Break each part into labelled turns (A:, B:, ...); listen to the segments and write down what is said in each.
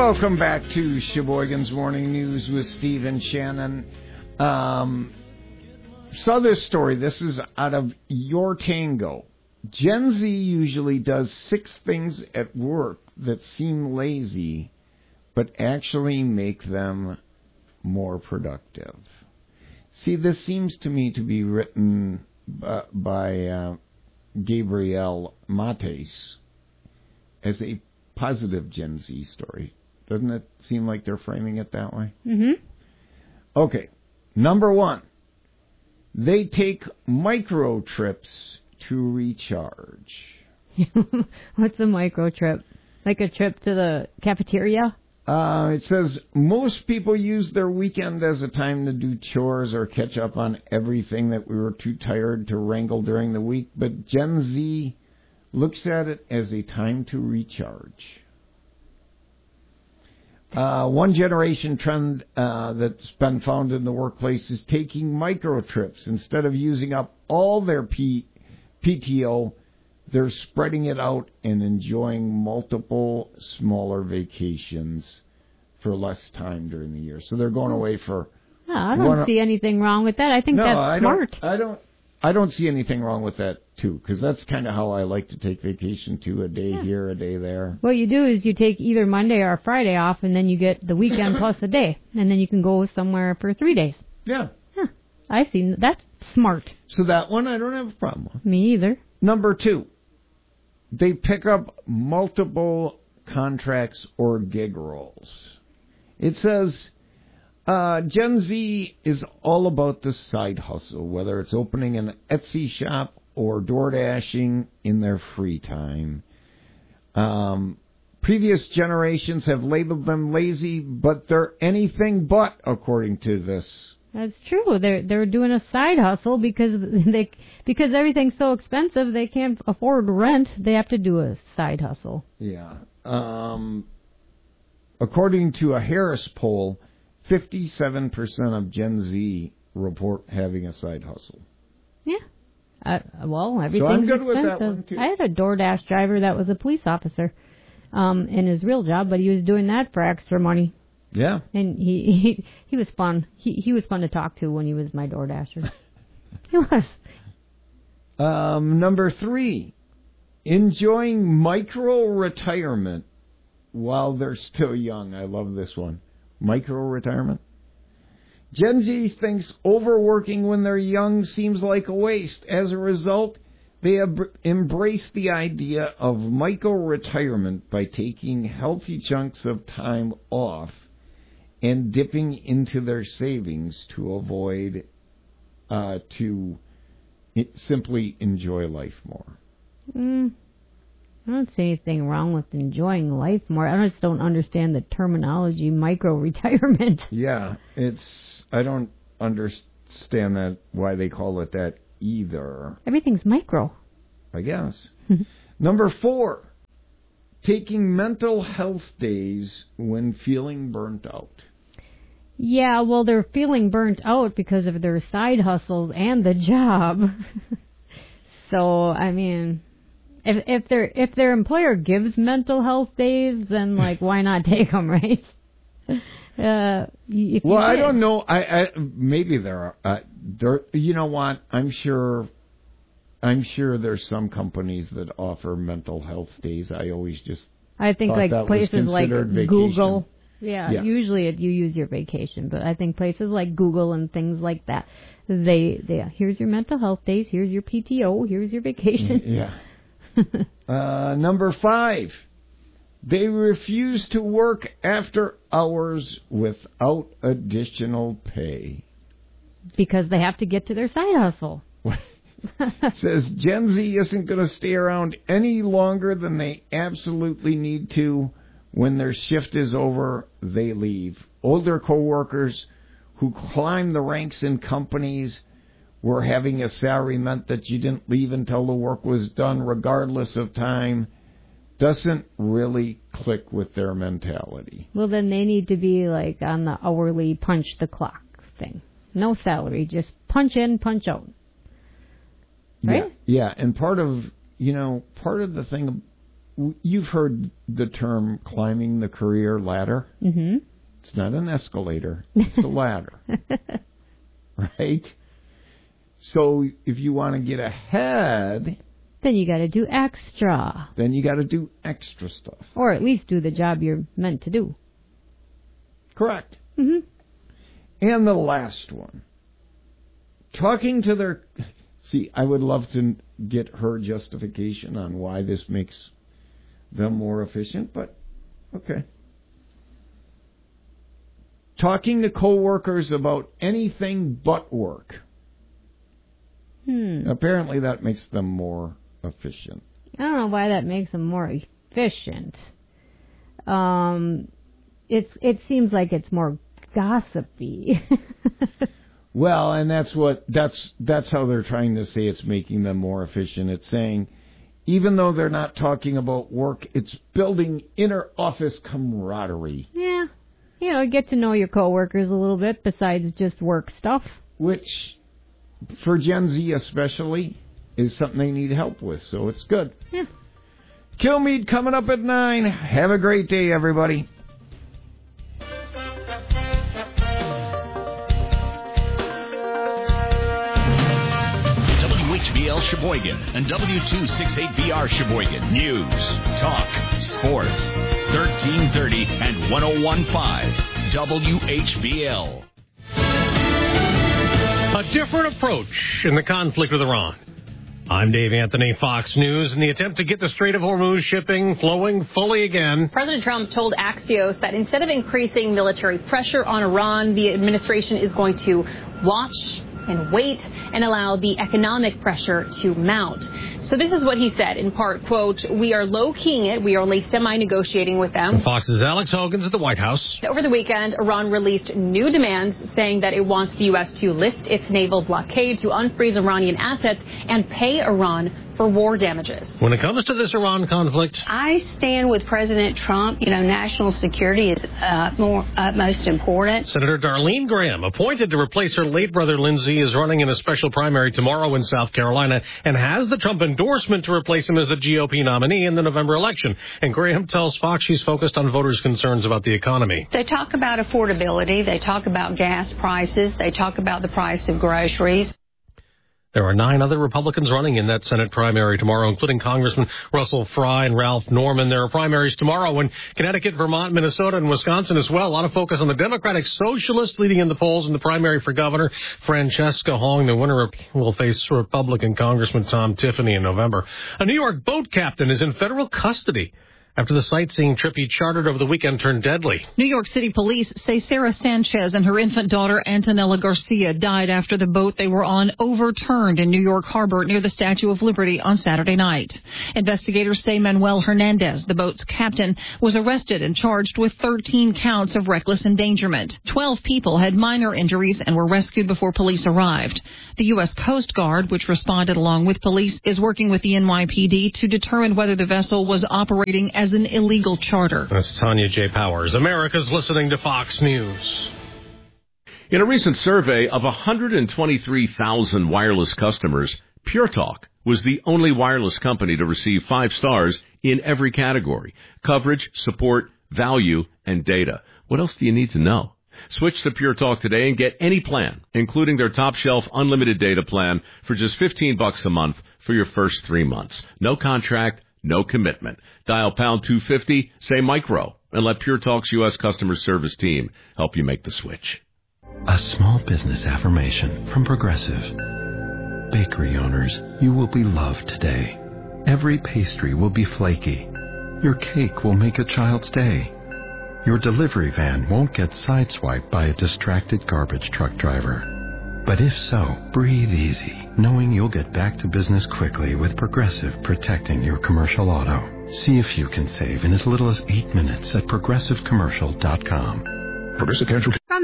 A: Welcome back to Sheboygan's Morning News with Steve and Shannon. Saw this story. This is out of Your Tango. Gen Z usually does 6 things at work that seem lazy, but actually make them more productive. See, this seems to me to be written by Gabriel Mates as a positive Gen Z story. Doesn't it seem like they're framing it that way?
B: Mm-hmm.
A: Okay. Number 1. They take micro trips to recharge.
B: What's a micro trip? Like a trip to the cafeteria?
A: It says most people use their weekend as a time to do chores or catch up on everything that we were too tired to wrangle during the week, but Gen Z looks at it as a time to recharge. One generation trend that's been found in the workplace is taking micro trips. Instead of using up all their PTO, they're spreading it out and enjoying multiple smaller vacations for less time during the year. So they're going away for...
B: No, I don't see anything wrong with that. I think that's smart.
A: I don't see anything wrong with that, too, because that's kind of how I like to take vacation, too, a day here, a day there.
B: What you do is you take either Monday or Friday off, and then you get the weekend plus a day, and then you can go somewhere for 3 days.
A: Yeah.
B: I see. That's smart.
A: So that one I don't have a problem with.
B: Me either.
A: Number 2, they pick up multiple contracts or gig roles. It says... Gen Z is all about the side hustle, whether it's opening an Etsy shop or door dashing in their free time. Previous generations have labeled them lazy, but they're anything but, according to this.
B: That's true. They're doing a side hustle because everything's so expensive they can't afford rent. They have to do a side hustle.
A: Yeah. According to a Harris poll, 57% of Gen Z report having a side hustle.
B: Yeah. Well, everything's
A: so I'm good
B: expensive.
A: with that one, too.
B: I had a DoorDash driver that was a police officer in his real job, but he was doing that for extra money.
A: Yeah.
B: And he was fun. He was fun to talk to when he was my DoorDasher. He was.
A: Number 3, enjoying micro-retirement while they're still young. I love this one. Micro-retirement. Gen Z thinks overworking when they're young seems like a waste. As a result, they embrace the idea of micro-retirement by taking healthy chunks of time off and dipping into their savings to avoid simply enjoy life more.
B: I don't see anything wrong with enjoying life more. I just don't understand the terminology micro-retirement.
A: Yeah, I don't understand that, why they call it that either.
B: Everything's micro.
A: I guess. Number 4, taking mental health days when feeling burnt out.
B: Yeah, well, they're feeling burnt out because of their side hustles and the job. So, I mean... If their employer gives mental health days, then why not take them, right?
A: I don't know. I maybe there are. You know what? I'm sure there's some companies that offer mental health days. I think
B: places like
A: vacation.
B: Google. Yeah, usually you use your vacation, but I think places like Google and things like that, they here's your mental health days, here's your PTO, here's your vacation.
A: Yeah. Number 5, they refuse to work after hours without additional pay.
B: Because they have to get to their side hustle.
A: Says Gen Z isn't going to stay around any longer than they absolutely need to. When their shift is over, they leave. Older coworkers who climb the ranks in companies where having a salary meant that you didn't leave until the work was done regardless of time doesn't really click with their mentality.
B: Well, then they need to be on the hourly punch the clock thing. No salary, just punch in, punch out. Right?
A: Yeah, and part of the thing you've heard the term climbing the career ladder.
B: Mm-hmm.
A: It's not an escalator. It's a ladder. Right? So if you want to get ahead...
B: Then you got to do extra.
A: Then you got to do extra stuff.
B: Or at least do the job you're meant to do.
A: Correct.
B: Mm-hmm.
A: And the last one. Talking to their... See, I would love to get her justification on why this makes them more efficient, but okay. Talking to coworkers about anything but work. Apparently that makes them more efficient.
B: I don't know why that makes them more efficient. It seems like it's more gossipy.
A: Well, and that's how they're trying to say it's making them more efficient. It's saying, even though they're not talking about work, it's building inner office camaraderie.
B: Yeah. You know, get to know your coworkers a little bit besides just work stuff.
A: Which, for Gen Z especially, is something they need help with, so it's good.
B: Yeah.
A: Kilmeade coming up at 9. Have a great day, everybody.
C: WHBL Sheboygan and W268BR Sheboygan. News, talk, sports. 1330 and 101.5 WHBL.
D: A different approach in the conflict with Iran. I'm Dave Anthony, Fox News. In the attempt to get the Strait of Hormuz shipping flowing fully again,
E: President Trump told Axios that instead of increasing military pressure on Iran, the administration is going to watch and wait and allow the economic pressure to mount. So this is what he said, in part, quote, "We are low-keying it. We are only semi-negotiating with them."
D: Fox's Alex Hogan's at the White House.
E: Over the weekend, Iran released new demands saying that it wants the U.S. to lift its naval blockade, to unfreeze Iranian assets, and pay Iran for war damages.
D: When it comes to this Iran conflict,
F: I stand with President Trump. You know, national security is most important.
D: Senator Darlene Graham, appointed to replace her late brother Lindsey, is running in a special primary tomorrow in South Carolina and has the Trump endorsement to replace him as the GOP nominee in the November election. And Graham tells Fox she's focused on voters' concerns about the economy.
F: They talk about affordability. They talk about gas prices. They talk about the price of groceries.
D: There are 9 other Republicans running in that Senate primary tomorrow, including Congressman Russell Fry and Ralph Norman. There are primaries tomorrow in Connecticut, Vermont, Minnesota, and Wisconsin as well. A lot of focus on the Democratic Socialist leading in the polls in the primary for governor. Francesca Hong, the winner, will face Republican Congressman Tom Tiffany in November. A New York boat captain is in federal custody after the sightseeing trip he chartered over the weekend turned deadly.
G: New York City police say Sarah Sanchez and her infant daughter Antonella Garcia died after the boat they were on overturned in New York Harbor near the Statue of Liberty on Saturday night. Investigators say Manuel Hernandez, the boat's captain, was arrested and charged with 13 counts of reckless endangerment. 12 people had minor injuries and were rescued before police arrived. The U.S. Coast Guard, which responded along with police, is working with the NYPD to determine whether the vessel was operating as an illegal charter.
D: That's Tanya J. Powers. America's listening to Fox News.
H: In a recent survey of 123,000 wireless customers, Pure Talk was the only wireless company to receive 5 stars in every category: coverage, support, value, and data. What else do you need to know? Switch to Pure Talk today and get any plan, including their top shelf unlimited data plan, for just $15 a month for your first 3 months. No contract, no commitment. Dial pound 250, say micro, and let Pure Talk's U.S. customer service team help you make the switch.
I: A small business affirmation from Progressive. Bakery owners, you will be loved today. Every pastry will be flaky. Your cake will make a child's day. Your delivery van won't get sideswiped by a distracted garbage truck driver. But if so, breathe easy, knowing you'll get back to business quickly with Progressive protecting your commercial auto. See if you can save in as little as 8 minutes at ProgressiveCommercial.com.
J: Progressive Casualty.
K: From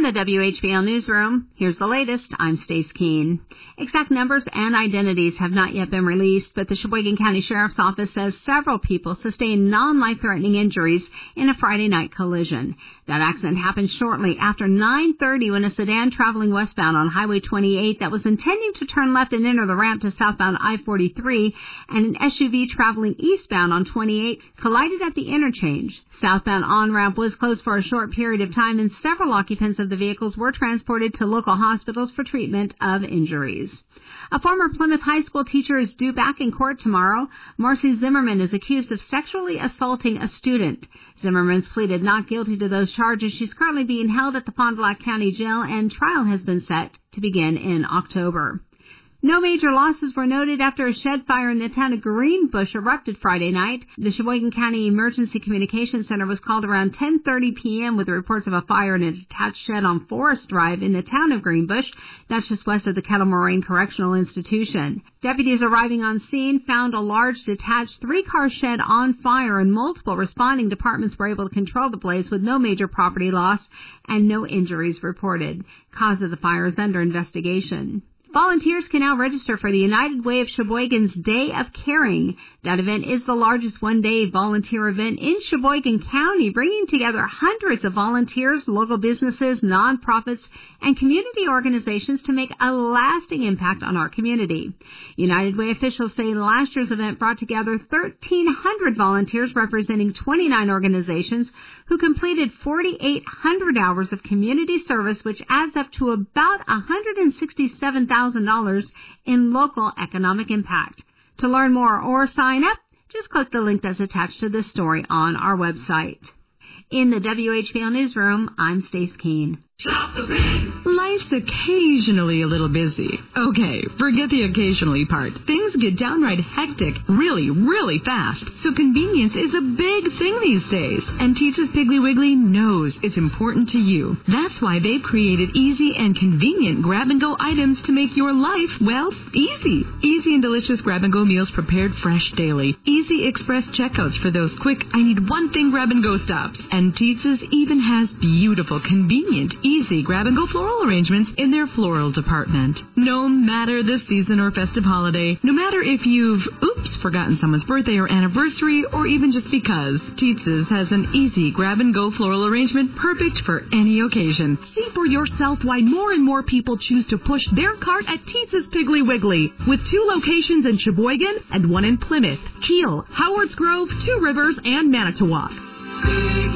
J: the WHBL Newsroom, here's the latest. I'm Stace Keene. Exact numbers and identities have not yet been released, but the Sheboygan County Sheriff's Office says several people sustained non-life-threatening injuries in a Friday night collision. That accident happened shortly after 9:30 when a sedan traveling westbound on Highway 28 that was intending to turn left and enter the ramp to southbound I-43 and an SUV traveling eastbound on 28 collided at the interchange. Southbound on-ramp was closed for a short period of time, and several occupants of the vehicles were transported to local hospitals for treatment of injuries. A former Plymouth High School teacher is due back in court tomorrow. Marcy Zimmerman is accused of sexually assaulting a student. Zimmerman's pleaded not guilty to those charges. She's currently being held at the Fond du Lac County Jail, and trial has been set to begin in October. No major losses were noted after a shed fire in the town of Greenbush erupted Friday night. The Sheboygan County Emergency Communications Center was called around 10:30 p.m. with reports of a fire in a detached shed on Forest Drive in the town of Greenbush. That's just west of the Kettle Moraine Correctional Institution. Deputies arriving on scene found a large detached 3-car shed on fire, and multiple responding departments were able to control the blaze with no major property loss and no injuries reported. Cause of the fire is under investigation. Volunteers can now register for the United Way of Sheboygan's Day of Caring. That event is the largest one-day volunteer event in Sheboygan County, bringing together hundreds of volunteers, local businesses, nonprofits, and community organizations to make a lasting impact on our community. United Way officials say last year's event brought together 1,300 volunteers representing 29 organizations who completed 4,800 hours of community service, which adds up to about $167,000 in local economic impact. To learn more or sign up, just click the link that's attached to this story on our website. In the WHBL Newsroom, I'm Stace Keene.
K: Life's occasionally a little busy. Okay, forget the occasionally part. Things get downright hectic really, really fast. So convenience is a big thing these days. And Teetza's Piggly Wiggly knows it's important to you. That's why they've created easy and convenient grab-and-go items to make your life, well, easy. Easy and delicious grab-and-go meals prepared fresh daily. Easy express checkouts for those quick, I need one thing grab-and-go stops. And Teetza's even has beautiful, convenient, easy grab-and-go floral arrangements in their floral department. No matter the season or festive holiday, no matter if you've, forgotten someone's birthday or anniversary, or even just because, Teetza's has an easy grab-and-go floral arrangement perfect for any occasion. See for yourself why more and more people choose to push their cart at Teetza's Piggly Wiggly, with 2 locations in Sheboygan and 1 in Plymouth, Kiel, Howards Grove, Two Rivers, and Manitowoc.